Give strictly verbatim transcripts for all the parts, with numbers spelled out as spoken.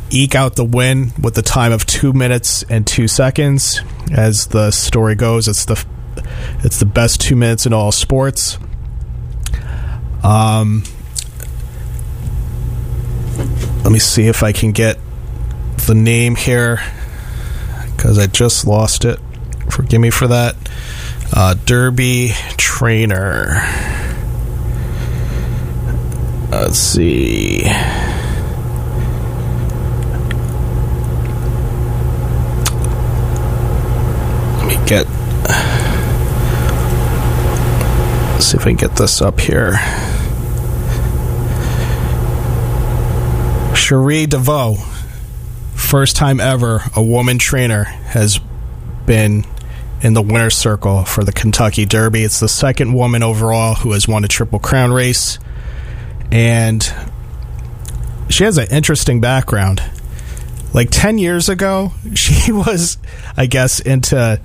eke out the win with the time of two minutes and two seconds. As the story goes, it's the it's the best two minutes in all sports. Um, let me see if I can get the name here, because I just lost it. Forgive me for that. Uh, Derby trainer. Let's see. Let me get. Let's see if I can get this up here. Cherie DeVoe. First time ever a woman trainer has been in the winner's circle for the Kentucky Derby. It's the second woman overall who has won a Triple Crown race. And she has an interesting background. Like ten years ago, she was, I guess, into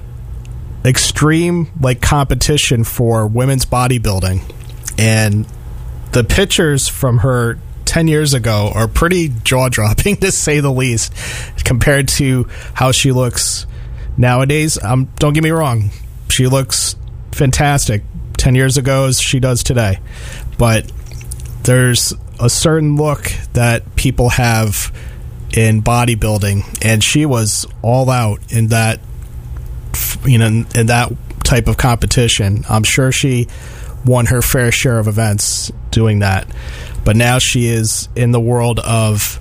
extreme like competition for women's bodybuilding. And the pictures from her ten years ago are pretty jaw-dropping, to say the least, compared to how she looks nowadays. Um, don't get me wrong, she looks fantastic ten years ago as she does today. But there's a certain look that people have in bodybuilding, and she was all out in that, you know, in that type of competition. I'm sure she won her fair share of events doing that. But now she is in the world of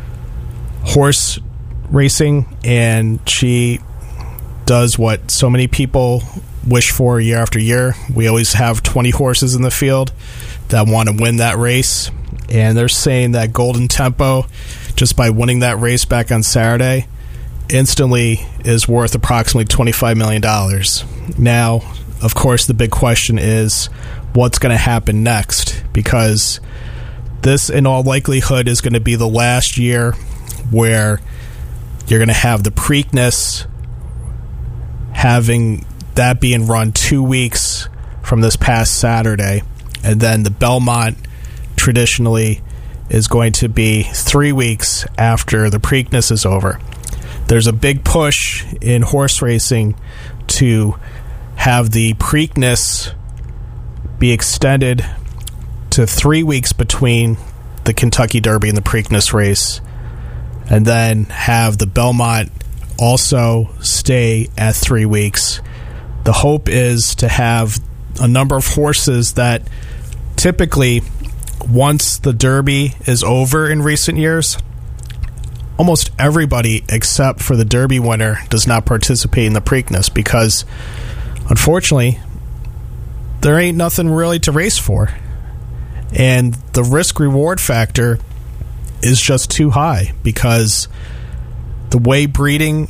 horse racing, and she does what so many people wish for year after year. We always have twenty horses in the field that want to win that race, and they're saying that Golden Tempo, just by winning that race back on Saturday, instantly is worth approximately twenty-five million dollars. Now, of course, the big question is what's going to happen next, because this, in all likelihood, is going to be the last year where you're going to have the Preakness having that being run two weeks from this past Saturday, and then the Belmont traditionally is going to be three weeks after the Preakness is over. There's a big push in horse racing to have the Preakness be extended to three weeks between the Kentucky Derby and the Preakness race, and then have the Belmont also stay at three weeks. The hope is to have a number of horses that typically, once the Derby is over in recent years, almost everybody except for the Derby winner does not participate in the Preakness, because unfortunately there ain't nothing really to race for. And the risk-reward factor is just too high, because the way breeding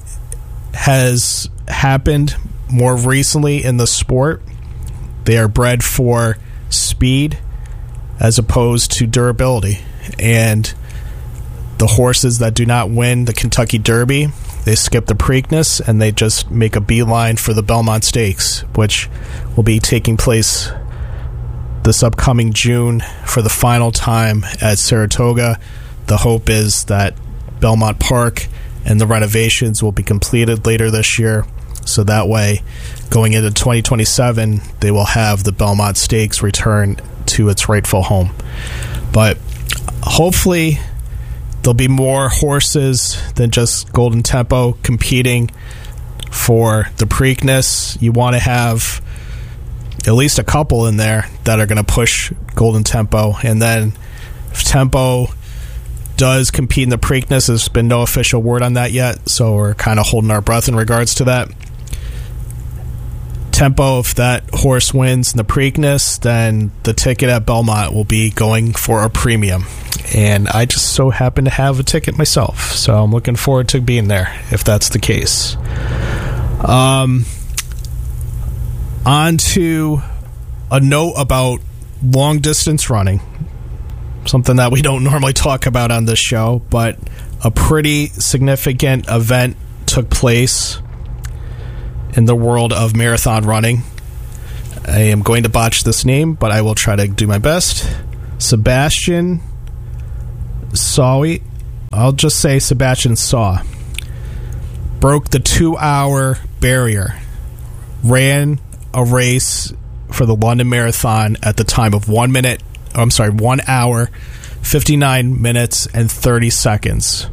has happened more recently in the sport, they are bred for speed as opposed to durability. And the horses that do not win the Kentucky Derby, they skip the Preakness and they just make a beeline for the Belmont Stakes, which will be taking place this upcoming June for the final time at Saratoga. The hope is that Belmont Park and the renovations will be completed later this year, so that way, going into twenty twenty-seven, they will have the Belmont Stakes return to its rightful home. But hopefully there'll be more horses than just Golden Tempo competing for the Preakness. You want to have at least a couple in there that are going to push Golden Tempo. And then if Tempo does compete in the Preakness, there's been no official word on that yet, so we're kind of holding our breath in regards to that. Tempo, if that horse wins in the Preakness, then the ticket at Belmont will be going for a premium. And I just so happen to have a ticket myself, so I'm looking forward to being there if that's the case. Um... On to a note about long distance running, something that we don't normally talk about on this show, but a pretty significant event took place in the world of marathon running. I am going to botch this name, but I will try to do my best. Sebastian Sawi I'll just say Sebastian Saw broke the two-hour barrier, ran a race for the London Marathon at the time of one minute, I'm sorry, one hour, fifty-nine minutes, and thirty seconds.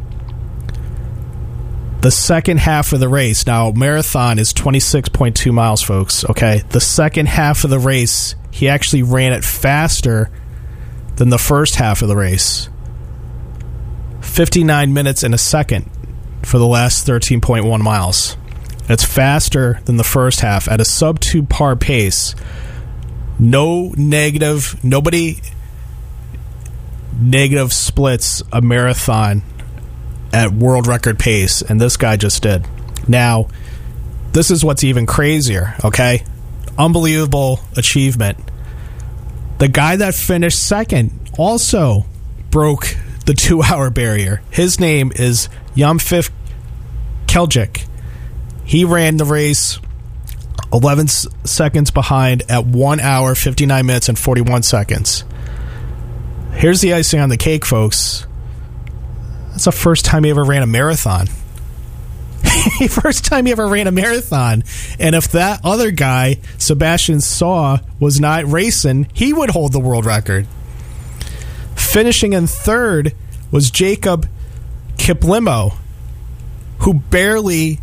The second half of the race, now marathon is twenty-six point two miles, folks, okay? The second half of the race, he actually ran it faster than the first half of the race. fifty-nine minutes and a second for the last thirteen point one miles. It's faster than the first half at a sub two par pace. No negative, nobody negative splits a marathon at world record pace, and this guy just did. Now, this is what's even crazier, okay? Unbelievable achievement. The guy that finished second also broke the two-hour barrier. His name is Yamfif Keljic. He ran the race eleven s- seconds behind at one hour, fifty-nine minutes, and forty-one seconds. Here's the icing on the cake, folks. That's the first time he ever ran a marathon. First time he ever ran a marathon. And if that other guy, Sebastian Saw, was not racing, he would hold the world record. Finishing in third was Jacob Kiplimo, who barely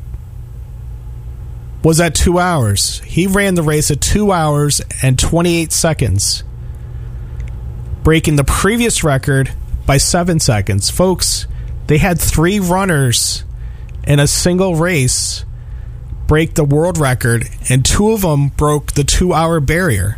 was at two hours. He ran the race at two hours and twenty-eight seconds, breaking the previous record by seven seconds. Folks, they had three runners in a single race break the world record, and two of them broke the two-hour barrier.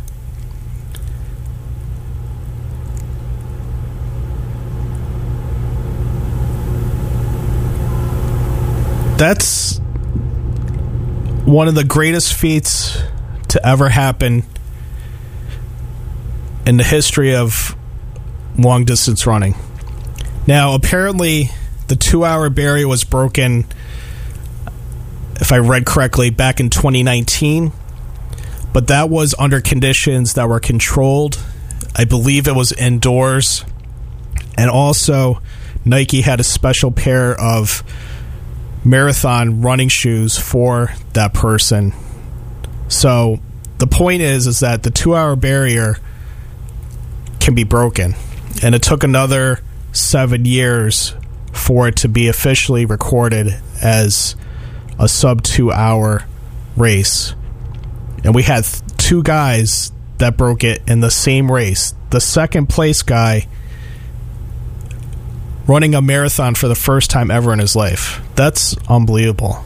That's one of the greatest feats to ever happen in the history of long-distance running. Now, apparently, the two-hour barrier was broken, if I read correctly, back in twenty nineteen, but that was under conditions that were controlled. I believe it was indoors, and also Nike had a special pair of marathon running shoes for that person. So the point is is that the two-hour barrier can be broken, and it took another seven years for it to be officially recorded as a sub two hour race. And we had th- two guys that broke it in the same race. The second place guy running a marathon for the first time ever in his life. That's unbelievable.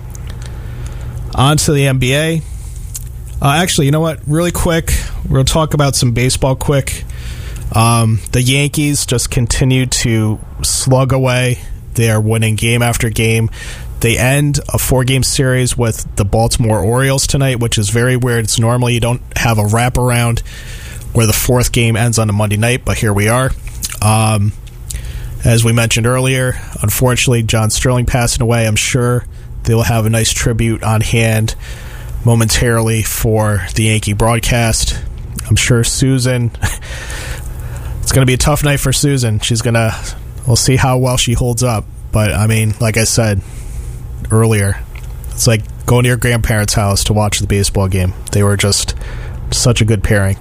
On to the N B A. Uh, actually, you know what? Really quick, we'll talk about some baseball quick. Um, the Yankees just continue to slug away. They are winning game after game. They end a four-game series with the Baltimore Orioles tonight, which is very weird. It's normally you don't have a wraparound where the fourth game ends on a Monday night, but here we are. Um, as we mentioned earlier, unfortunately, John Sterling passing away. I'm sure they will have a nice tribute on hand momentarily for the Yankee broadcast. I'm sure Susan... It's going to be a tough night for Susan. She's going to... We'll see how well she holds up. But, I mean, like I said earlier, it's like going to your grandparents' house to watch the baseball game. They were just such a good pairing.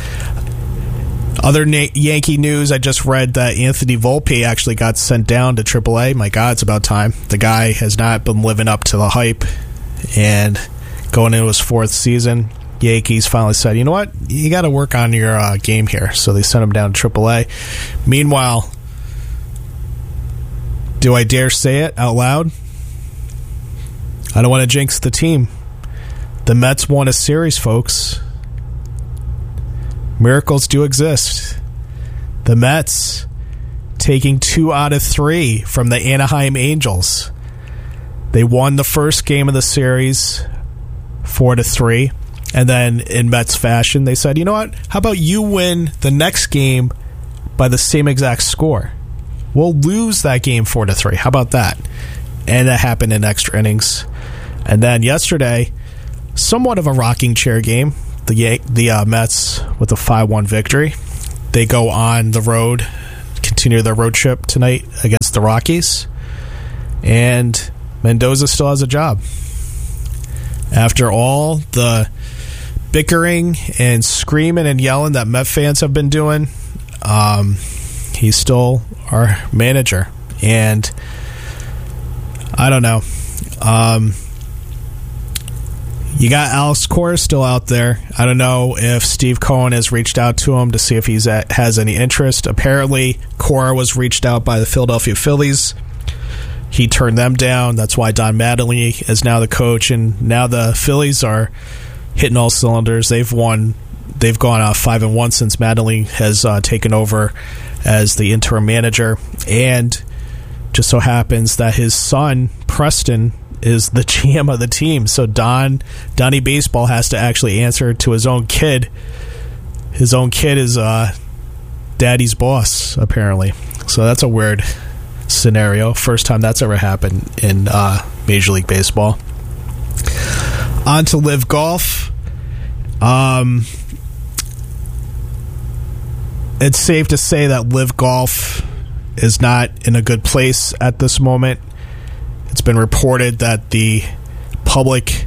Other na- Yankee news, I just read that Anthony Volpe actually got sent down to triple A. My God, it's about time. The guy has not been living up to the hype. And going into his fourth season, Yankees finally said, you know what? You got to work on your uh, game here. So they sent him down to triple A. Meanwhile, do I dare say it out loud? I don't want to jinx the team. The Mets won a series, folks. Miracles do exist. The Mets taking two out of three from the Anaheim Angels. They won the first game of the series four to three. And then in Mets fashion, they said, you know what? How about you win the next game by the same exact score? We'll lose that game four to three. How about that? And that happened in extra innings. And then yesterday, somewhat of a rocking chair game. The the uh, Mets with a five one victory. They go on the road, continue their road trip tonight against the Rockies. And Mendoza still has a job. After all the bickering and screaming and yelling that Met fans have been doing, um, he's still our manager. And I don't know. Um, you got Alex Cora still out there. I don't know if Steve Cohen has reached out to him to see if he has any interest. Apparently, Cora was reached out by the Philadelphia Phillies. He turned them down. That's why Don Mattingly is now the coach, and now the Phillies are hitting all cylinders. They've won. They've gone uh, five and one since Mattingly has uh, taken over as the interim manager, and just so happens that his son Preston is the G M of the team. So Don Donnie Baseball has to actually answer to his own kid. His own kid is uh, daddy's boss, apparently. So that's a weird scenario. First time that's ever happened in uh, Major League Baseball. On to Live Golf. Um, it's safe to say that Live Golf is not in a good place at this moment. It's been reported that the public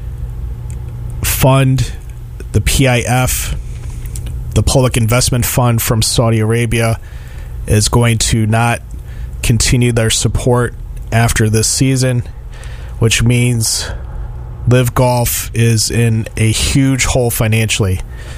fund, the P I F, the Public Investment Fund from Saudi Arabia, is going to not continue their support after this season, which means Live Golf is in a huge hole financially.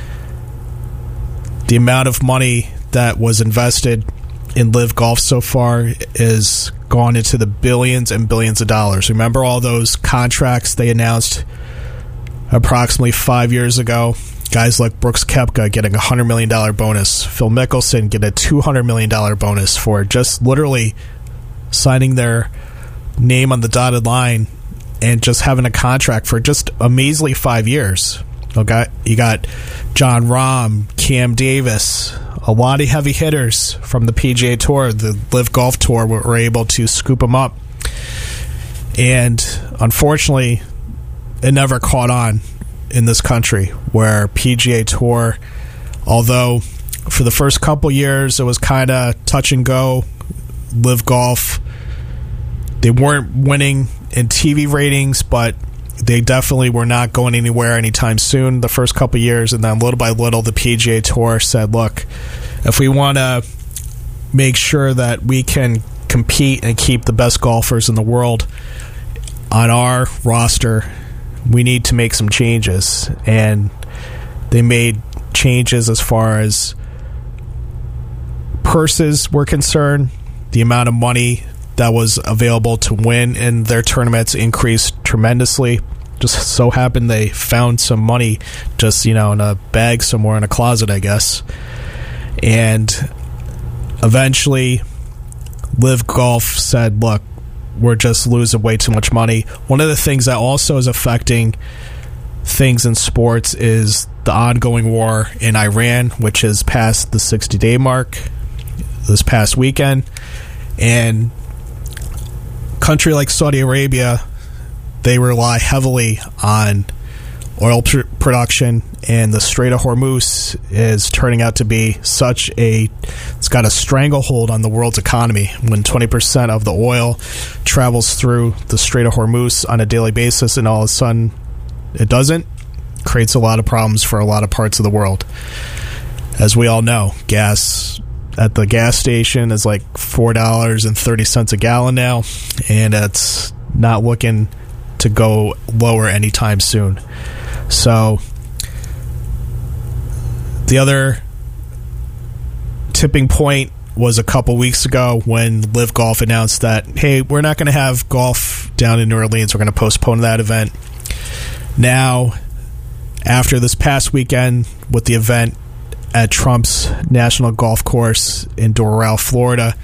The amount of money that was invested in Live Golf so far is gone into the billions and billions of dollars. Remember all those contracts they announced approximately five years ago? Guys like Brooks Koepka getting a one hundred million dollars bonus. Phil Mickelson getting a two hundred million dollars bonus for just literally signing their name on the dotted line and just having a contract for just a measly five years. Okay, you got John Rahm, Cam Davis, a lot of heavy hitters from the P G A Tour, the Live Golf Tour, were able to scoop them up. And unfortunately, it never caught on in this country, where P G A Tour, although for the first couple years it was kind of touch and go, Live Golf, they weren't winning in T V ratings, but they definitely were not going anywhere anytime soon the first couple years. And then little by little, the P G A Tour said, look, if we want to make sure that we can compete and keep the best golfers in the world on our roster, we need to make some changes. And they made changes as far as purses were concerned. The amount of money that was available to win in their tournaments increased tremendously. Just so happened they found some money just, you know, in a bag somewhere in a closet, I guess. And eventually Live Golf said, look, we're just losing way too much money. One of the things that also is affecting things in sports is the ongoing war in Iran, which has passed the sixty-day mark this past weekend. And country like Saudi Arabia, they rely heavily on oil pr- production, and the Strait of Hormuz is turning out to be such a, it's got a stranglehold on the world's economy. When twenty percent of the oil travels through the Strait of Hormuz on a daily basis and all of a sudden it doesn't, creates a lot of problems for a lot of parts of the world. As we all know, gas at the gas station is like four dollars and thirty cents a gallon now, and it's not looking to go lower anytime soon. So the other tipping point was a couple weeks ago when Live Golf announced that, hey, we're not going to have golf down in New Orleans. We're going to postpone that event. Now, after this past weekend with the event at Trump's National Golf Course in Doral, Florida,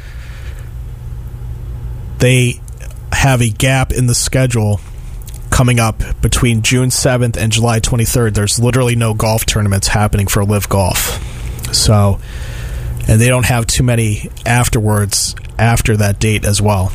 they have a gap in the schedule coming up between June seventh and July twenty-third. There's literally no golf tournaments happening for Live Golf. So, and they don't have too many afterwards after that date as well.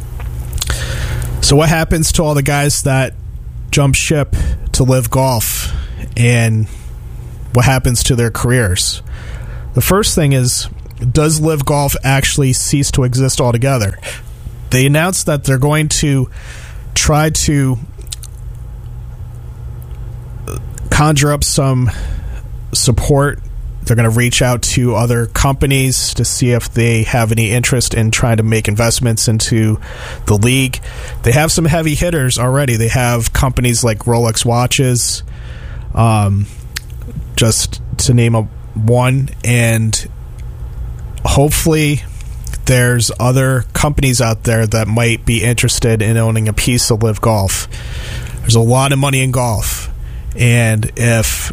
So what happens to all the guys that jump ship to Live Golf, and what happens to their careers? The first thing is does Live Golf actually cease to exist altogether? They announced that they're going to try to conjure up some support. They're going to reach out to other companies to see if they have any interest in trying to make investments into the league. They have some heavy hitters already. They have companies like Rolex watches, um, just to name a one, and hopefully there's other companies out there that might be interested in owning a piece of Live Golf. There's a lot of money in golf, and if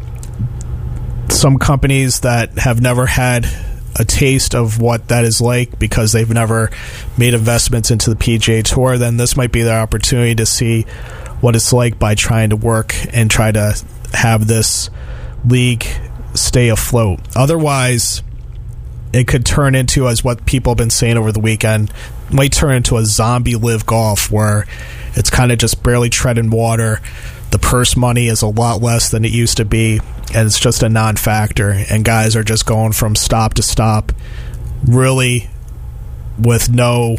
some companies that have never had a taste of what that is like because they've never made investments into the P G A Tour, then this might be their opportunity to see what it's like by trying to work and try to have this league stay afloat. Otherwise, it could turn into, as what people have been saying over the weekend, might turn into a zombie Live Golf where it's kind of just barely treading water. The purse money is a lot less than it used to be, and it's just a non-factor, and guys are just going from stop to stop really with no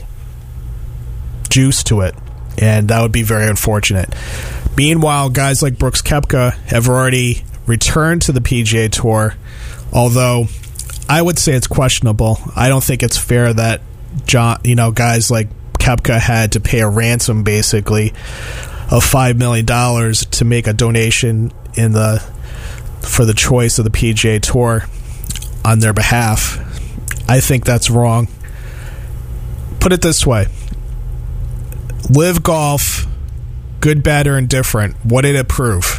juice to it, and that would be very unfortunate. Meanwhile, guys like Brooks Koepka have already returned to the P G A Tour, although I would say it's questionable. I don't think it's fair that John, you know, guys like Koepka had to pay a ransom, basically, of five million dollars to make a donation in the for the choice of the P G A Tour on their behalf. I think that's wrong. Put it this way. Live Golf, good, bad, or indifferent, what did it prove?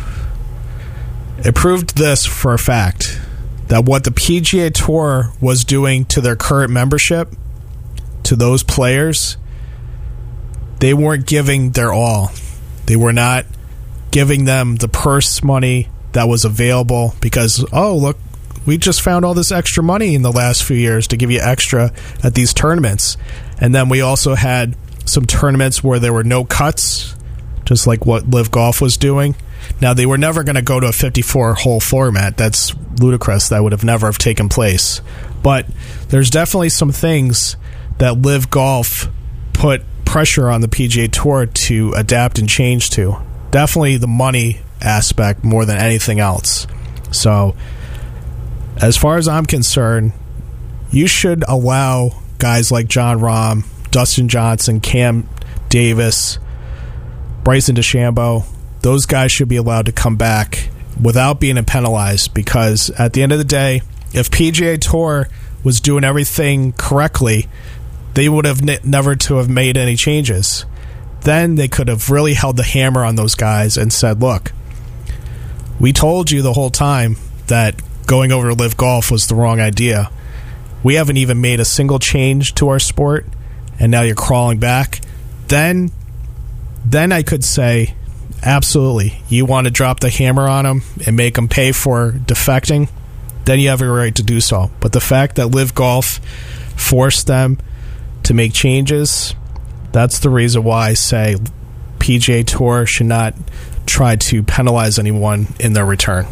It proved this for a fact, that what the P G A Tour was doing to their current membership, to those players, they weren't giving their all. They were not giving them the purse money that was available because, oh, look, we just found all this extra money in the last few years to give you extra at these tournaments. And then we also had some tournaments where there were no cuts, just like what Live Golf was doing. Now, they were never going to go to a fifty-four hole format. That's ludicrous. That would have never have taken place. But there's definitely some things that Live Golf put pressure on the P G A Tour to adapt and change to. Definitely the money aspect more than anything else. So, as far as I'm concerned, you should allow guys like Jon Rahm, Dustin Johnson, Cam Davis, Bryson DeChambeau, those guys should be allowed to come back without being penalized, because at the end of the day, if P G A Tour was doing everything correctly, they would have ne- never to have made any changes. Then they could have really held the hammer on those guys and said, look, we told you the whole time that going over to Live Golf was the wrong idea. We haven't even made a single change to our sport, and now you're crawling back. Then, then I could say, absolutely, you want to drop the hammer on them and make them pay for defecting, then you have a right to do so. But the fact that Live Golf forced them to make changes, that's the reason why I say P G A Tour should not try to penalize anyone in their return.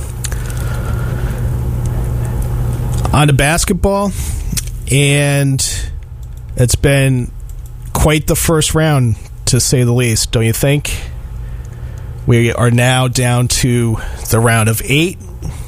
On to basketball, and it's been quite the first round, to say the least, don't you think? We are now down to the round of eight.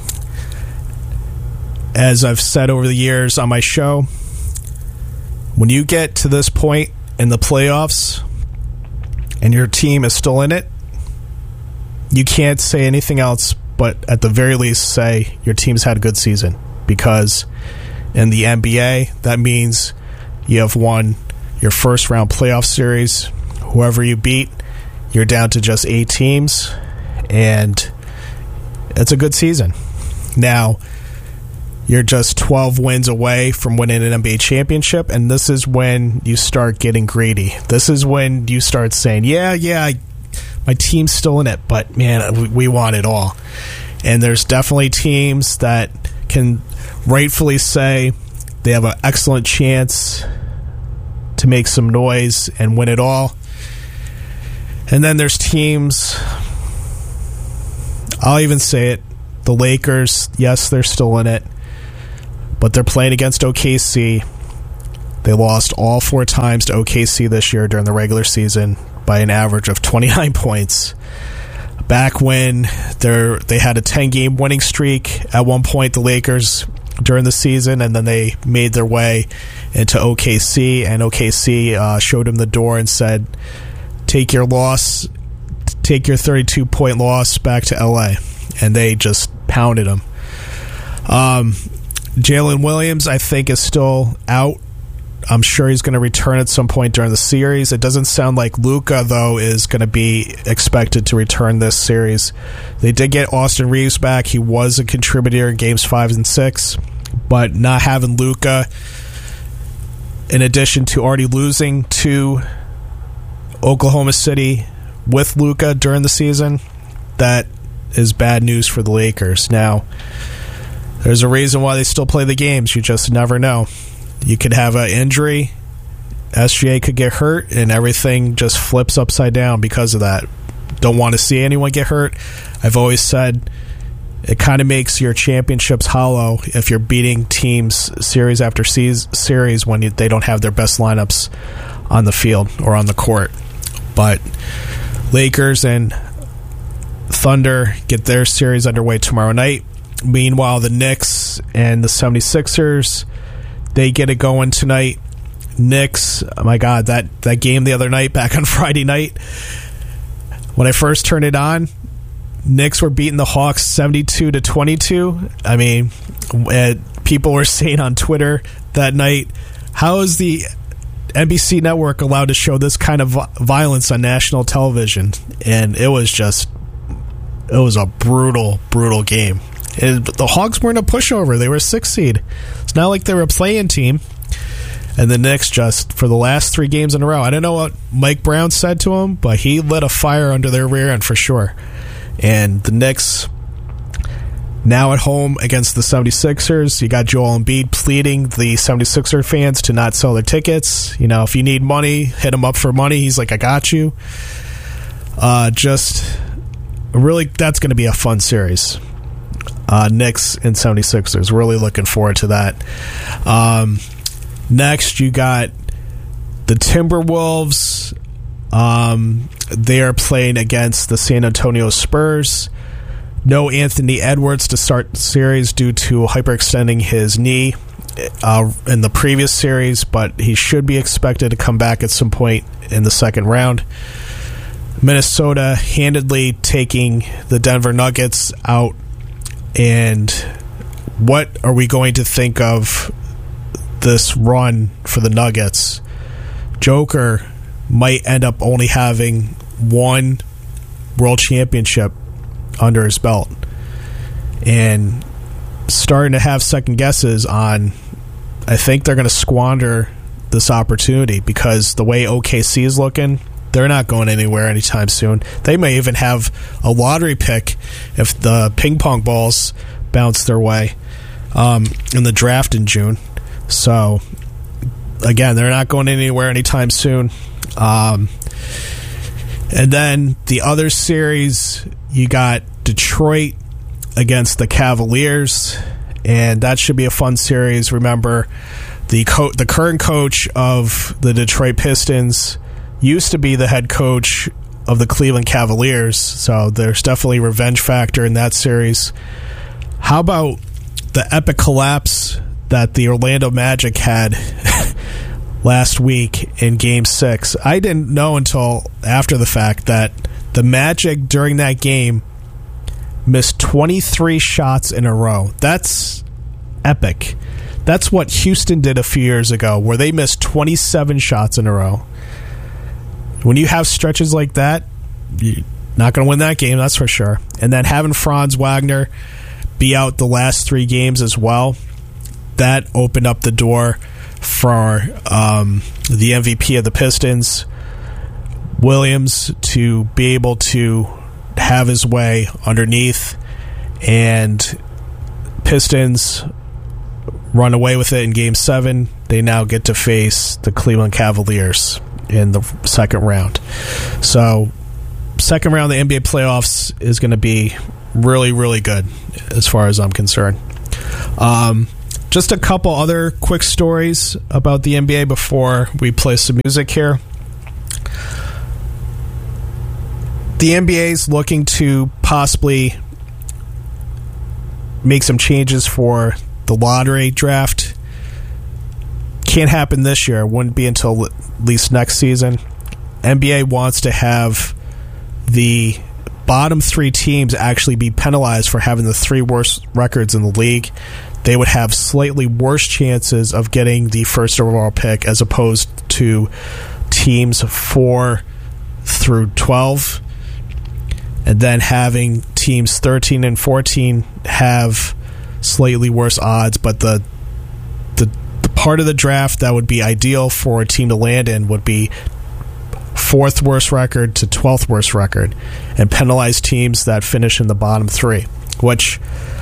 As I've said over the years on my show, when you get to this point in the playoffs and your team is still in it, you can't say anything else but at the very least say your team's had a good season. Because in the N B A, that means you have won your first round playoff series. Whoever you beat, you're down to just eight teams, and it's a good season. Now, you're just twelve wins away from winning an N B A championship, and this is when you start getting greedy. This is when you start saying, yeah, yeah, I, my team's still in it, but, man, we, we want it all. And there's definitely teams that can rightfully say they have an excellent chance to make some noise and win it all. And then there's teams, I'll even say it, the Lakers, yes, they're still in it, but they're playing against O K C. They lost all four times to O K C this year during the regular season by an average of twenty-nine points. Back when they had a ten-game winning streak at one point, the Lakers, during the season, and then they made their way into O K C, and O K C uh, showed them the door and said, take your loss, take your thirty-two point loss back to L A, and they just pounded them. Um, Jalen Williams, I think, is still out. I'm sure he's going to return at some point during the series. It doesn't sound like Luka, though, is going to be expected to return this series. They did get Austin Reeves back. He was a contributor in games five and six, but not having Luka, in addition to already losing to Oklahoma City with Luka during the season, that is bad news for the Lakers. Now, there's a reason why they still play the games. You just never know. You could have an injury, S G A could get hurt, and everything just flips upside down because of that. Don't want to see anyone get hurt. I've always said it kind of makes your championships hollow if you're beating teams series after series when you, they don't have their best lineups on the field or on the court. But Lakers and Thunder get their series underway tomorrow night. Meanwhile, the Knicks and the seventy-sixers, they get it going tonight. Knicks, oh my God, that, that game the other night, back on Friday night, when I first turned it on, Knicks were beating the Hawks seventy-two to twenty-two. I mean, people were saying on Twitter that night, how is the N B C network allowed to show this kind of violence on national television? And it was just, it was a brutal, brutal game. And the Hawks weren't a pushover. They were a six seed. It's not like they were a play-in team. And the Knicks just, for the last three games in a row, I don't know what Mike Brown said to him, but he lit a fire under their rear end for sure. And the Knicks, now at home against the seventy-sixers, you got Joel Embiid pleading the seventy-sixer fans to not sell their tickets. You know, if you need money, hit him up for money. He's like, I got you. Uh, just, really, that's going to be a fun series. Uh, Knicks and seventy-sixers. Really looking forward to that. Um, next, you got the Timberwolves. Um, they are playing against the San Antonio Spurs. No Anthony Edwards to start the series due to hyperextending his knee uh, in the previous series, but he should be expected to come back at some point in the second round. Minnesota handedly taking the Denver Nuggets out. And what are we going to think of this run for the Nuggets? Joker might end up only having one world championship under his belt, and starting to have second guesses on, I think they're going to squander this opportunity because the way O K C is looking, they're not going anywhere anytime soon. They may even have a lottery pick if the ping pong balls bounce their way um, in the draft in June. So, again, they're not going anywhere anytime soon. Um, and then the other series, you got Detroit against the Cavaliers, and that should be a fun series. Remember, the co- the current coach of the Detroit Pistons used to be the head coach of the Cleveland Cavaliers, so there's definitely revenge factor in that series. How about the epic collapse that the Orlando Magic had last week in Game six? I didn't know until after the fact that the Magic during that game missed twenty-three shots in a row. That's epic. That's what Houston did a few years ago, where they missed twenty-seven shots in a row. When you have stretches like that, you're not going to win that game, that's for sure. And then having Franz Wagner be out the last three games as well, that opened up the door for um, the M V P of the Pistons, Williams, to be able to have his way underneath, and Pistons run away with it in Game seven. They now get to face the Cleveland Cavaliers in the second round. So, second round of the N B A playoffs is going to be really, really good as far as I'm concerned. Um, just Just a couple other quick stories about the N B A before we play some music here. The N B A is looking to possibly make some changes for the lottery draft. Can't happen this year. Wouldn't be until at least next season. N B A wants to have the bottom three teams actually be penalized for having the three worst records in the league. They would have slightly worse chances of getting the first overall pick as opposed to teams four through twelve. And then having teams thirteen and fourteen have slightly worse odds, but the, the the part of the draft that would be ideal for a team to land in would be fourth worst record to twelfth worst record, and penalize teams that finish in the bottom three, which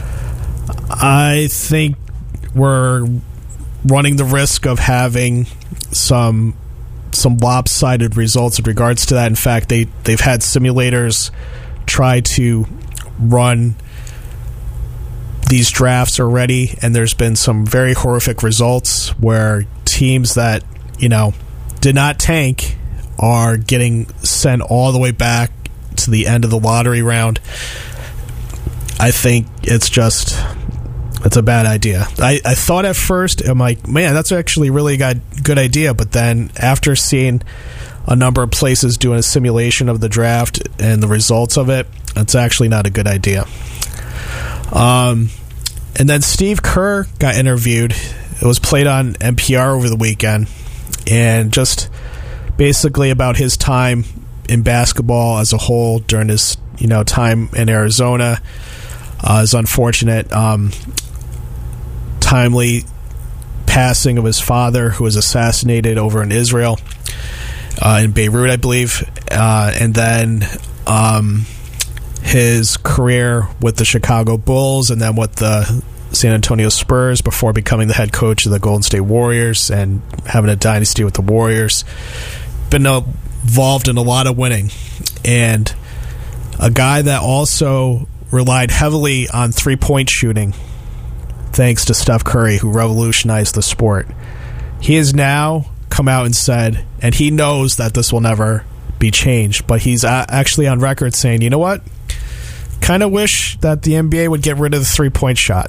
I think we're running the risk of having some some lopsided results in regards to that. In fact, they, they've had simulators try to run these drafts already, and there's been some very horrific results where teams that, you know, did not tank are getting sent all the way back to the end of the lottery round. I think it's just, it's a bad idea. I, I thought at first, I'm like, man, that's actually really a good idea, but then after seeing a number of places doing a simulation of the draft and the results of it, it's actually not a good idea. Um, and then Steve Kerr got interviewed. It was played on N P R over the weekend, and just basically about his time in basketball as a whole during his, you know, time in Arizona. Uh, his unfortunate, um, timely passing of his father, who was assassinated over in Israel, uh, in Beirut, I believe, uh, and then um, his career with the Chicago Bulls, and then with the San Antonio Spurs before becoming the head coach of the Golden State Warriors and having a dynasty with the Warriors. Been involved in a lot of winning, and a guy that also relied heavily on three-point shooting, thanks to Steph Curry, who revolutionized the sport. He has now come out and said, and he knows that this will never be changed, but he's actually on record saying, you know what? Kind of wish that the N B A would get rid of the three-point shot.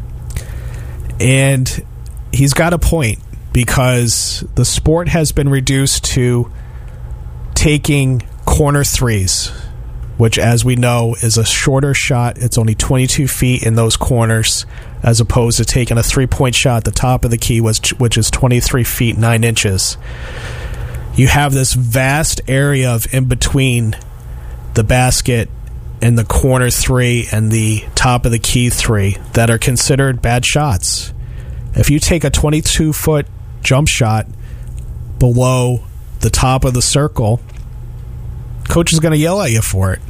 And he's got a point, because the sport has been reduced to taking corner threes, which, as we know, is a shorter shot. It's only twenty-two feet in those corners, as opposed to taking a three-point shot at the top of the key, which is twenty-three feet, nine inches. You have this vast area of in between the basket and the corner three and the top of the key three that are considered bad shots. If you take a twenty-two foot jump shot below the top of the circle, coach is going to yell at you for it.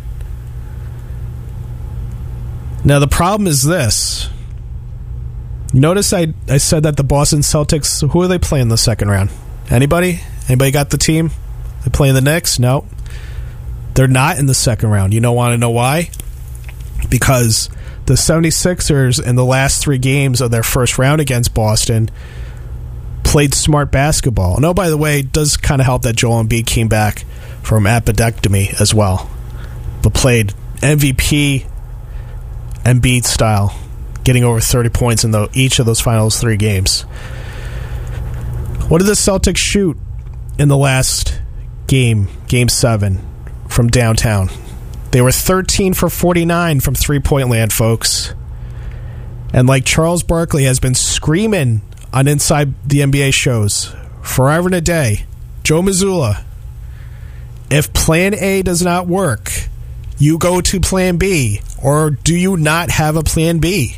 Now, the problem is this. Notice I, I said that the Boston Celtics, who are they playing in the second round? Anybody? Anybody got the team? They playing the Knicks? No. They're not in the second round. You don't want to know why? Because the seventy-sixers in the last three games of their first round against Boston played smart basketball. And oh, by the way, it does kind of help that Joel Embiid came back from appendectomy as well, but played M V P Embiid style, getting over thirty points in the, each of those finals three games. What did the Celtics shoot in the last game, game seven, from downtown? They were thirteen for forty-nine from three-point land, folks. And like Charles Barkley has been screaming on Inside the N B A shows forever and a day, Joe Mazzulla, if plan A does not work, you go to plan B. Or do you not have a plan B?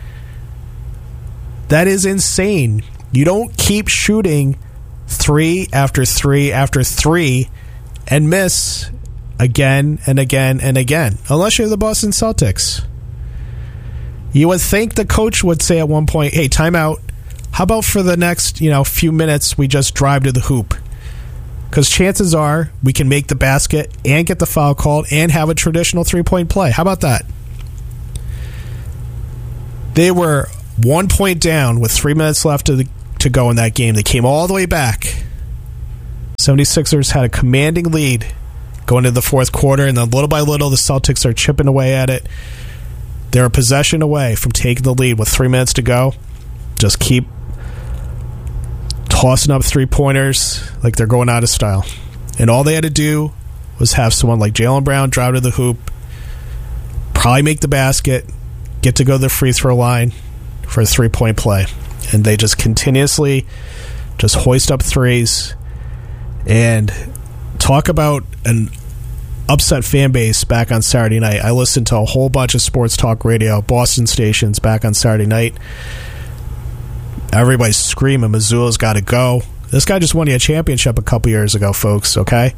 That is insane. You don't keep shooting three after three after three and miss again and again and again, unless you're the Boston Celtics. You would think the coach would say at one point, hey, timeout. How about for the next, you know, few minutes we just drive to the hoop? Because chances are we can make the basket and get the foul called and have a traditional three-point play. How about that? They were one point down with three minutes left to, the, to go in that game. They came all the way back. seventy-sixers had a commanding lead going into the fourth quarter, and then little by little, the Celtics are chipping away at it. They're a possession away from taking the lead with three minutes to go. Just keep tossing up three-pointers like they're going out of style. And all they had to do was have someone like Jaylen Brown drive to the hoop, probably make the basket, get to go to the free throw line for a three-point play. And they just continuously just hoist up threes and talk about an upset fan base back on Saturday night. I listened to a whole bunch of sports talk radio, Boston stations back on Saturday night. Everybody's screaming, Missoula's got to go. This guy just won you a championship a couple years ago, folks, okay?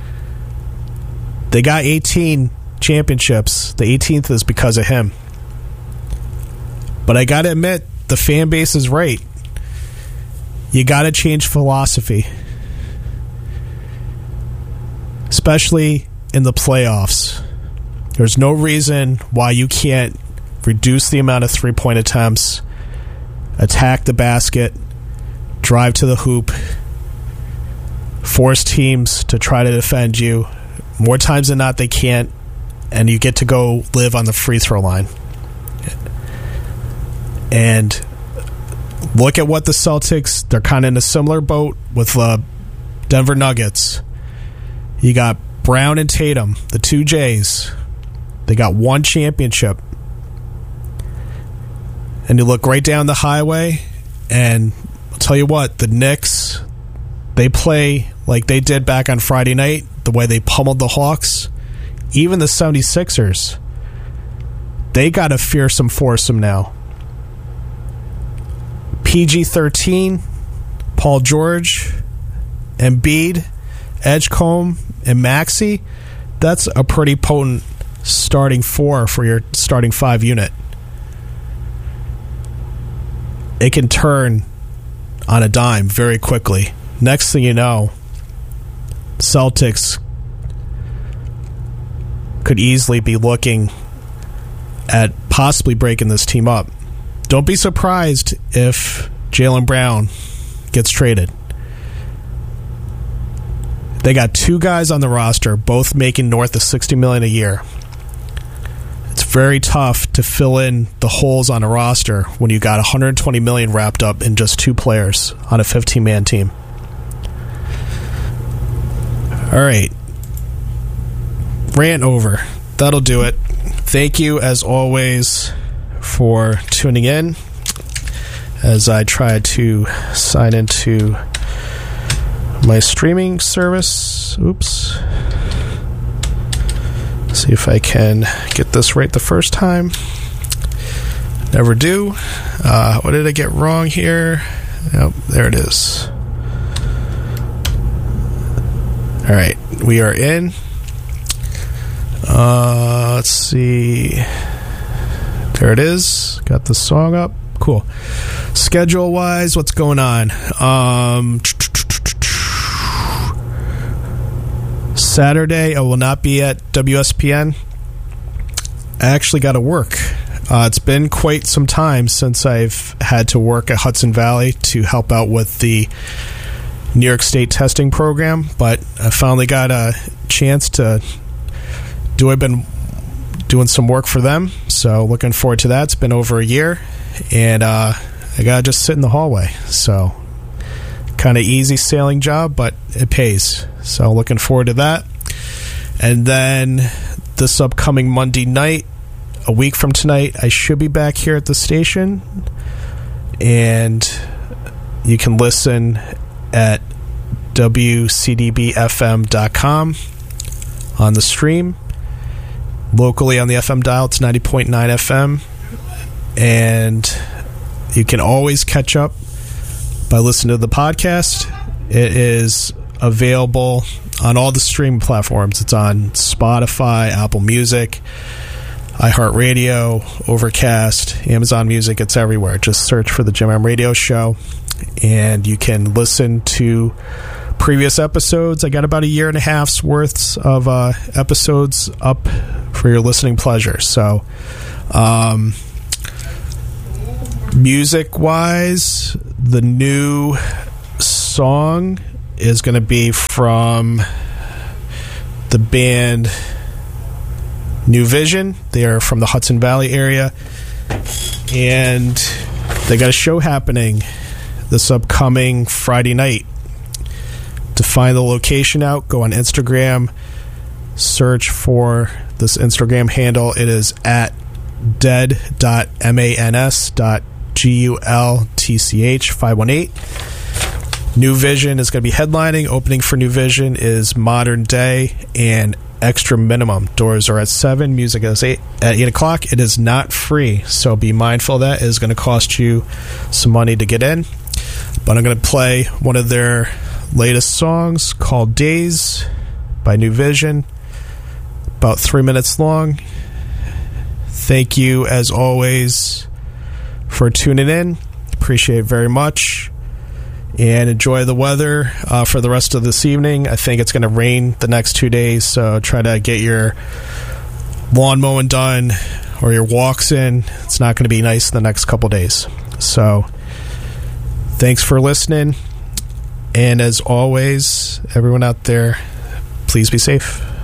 They got eighteen championships. The eighteenth is because of him. But I got to admit, the fan base is right. You got to change philosophy. Especially in the playoffs. There's no reason why you can't reduce the amount of three-point attempts, attack the basket, drive to the hoop, force teams to try to defend you. More times than not, they can't, and you get to go live on the free throw line. And look at what the Celtics, they're kind of in a similar boat with uh, Denver Nuggets. You got Brown and Tatum, the two J's. They got one championship. And you look right down the highway, and I'll tell you what, the Knicks, they play like they did back on Friday night, the way they pummeled the Hawks. Even the seventy-sixers, they got a fearsome foursome now. P G thirteen, Paul George, Embiid, Edgecombe, and Maxey, that's a pretty potent starting four for your starting five unit. It can turn on a dime very quickly. Next thing you know, Celtics could easily be looking at possibly breaking this team up. Don't be surprised if Jaylen Brown gets traded. They got two guys on the roster, both making north of sixty million dollars a year. It's very tough to fill in the holes on a roster when you got one hundred twenty million dollars wrapped up in just two players on a fifteen-man team. All right. Rant over. That'll do it. Thank you, as always, for tuning in as I try to sign into my streaming service. Oops. See if I can get this right the first time. Never do. Uh, what did I get wrong here? Yep, there it is. All right, we are in. Uh, let's see. There it is. Got the song up. Cool. Schedule-wise, what's going on? Um, Saturday, I will not be at W S P N. I actually got to work. Uh, it's been quite some time since I've had to work at Hudson Valley to help out with the New York State testing program, but I finally got a chance to do. I've been doing some work for them, so looking forward to that. It's been over a year, and uh, I got to just sit in the hallway. So kind of easy sailing job, but it pays. So looking forward to that. And then this upcoming Monday night, a week from tonight, I should be back here at the station, and you can listen at W C D B F M dot com on the stream. Locally on the F M dial, it's ninety point nine F M. And you can always catch up by listening to the podcast. It is available on all the streaming platforms. It's on Spotify, Apple Music, iHeartRadio, Overcast, Amazon Music. It's everywhere. Just search for the Jim M Radio Show, and you can listen to previous episodes. I got about a year and a half's worth of uh, episodes up for your listening pleasure. So, um, Music-wise, the new song is going to be from the band New Vision. They are from the Hudson Valley area, and they got a show happening this upcoming Friday night. To find the location out, go on Instagram, search for this Instagram handle. It is at dead dot mans dot gultch five one eight. New Vision is going to be headlining. Opening for New Vision is Modern Day and Extra Minimum. Doors are at seven. Music is eight, at eight o'clock. It is not free, so be mindful of that. It is going to cost you some money to get in. But I'm going to play one of their latest songs called Days by New Vision. About three minutes long. Thank you, as always, for tuning in. Appreciate it very much. And enjoy the weather uh, for the rest of this evening. I think it's going to rain the next two days, so try to get your lawn mowing done or your walks in. It's not going to be nice the next couple days. So thanks for listening. And as always, everyone out there, please be safe.